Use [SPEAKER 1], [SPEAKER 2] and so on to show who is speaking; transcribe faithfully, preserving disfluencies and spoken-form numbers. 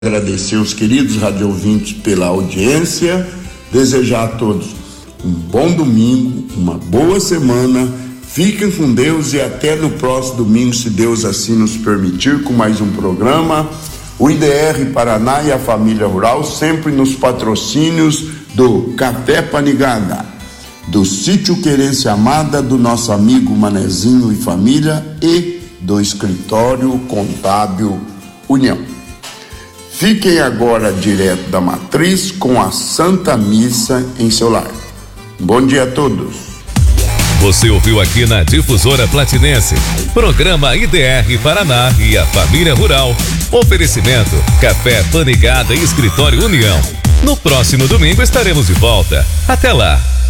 [SPEAKER 1] Agradecer os queridos radiovintes pela audiência, desejar a todos um bom domingo, uma boa semana, fiquem com Deus e até no próximo domingo, se Deus assim nos permitir, com mais um programa. O I D R Paraná e a família rural, sempre nos patrocínios do Café Panigada, do Sítio Querência Amada, do nosso amigo Manezinho e família e do Escritório Contábil União. Fiquem agora direto da matriz com a Santa Missa em seu lar. Bom dia a todos.
[SPEAKER 2] Você ouviu aqui na Difusora Platinense, programa I D R Paraná e a família rural. Oferecimento, Café Panigada e Escritório União. No próximo domingo estaremos de volta. Até lá.